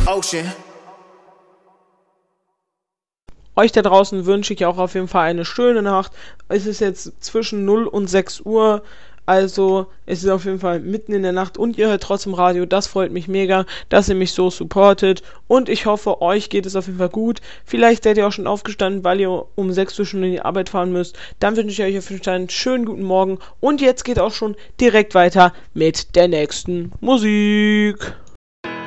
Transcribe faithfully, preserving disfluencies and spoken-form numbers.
ocean. Euch da draußen wünsche ich auch auf jeden Fall eine schöne Nacht. Es ist jetzt zwischen null und sechs Uhr. Also es ist auf jeden Fall mitten in der Nacht und ihr hört trotzdem Radio. Das freut mich mega, dass ihr mich so supportet. Und ich hoffe, euch geht es auf jeden Fall gut. Vielleicht seid ihr auch schon aufgestanden, weil ihr um sechs Uhr schon in die Arbeit fahren müsst. Dann wünsche ich euch auf jeden Fall einen schönen guten Morgen. Und jetzt geht auch schon direkt weiter mit der nächsten Musik.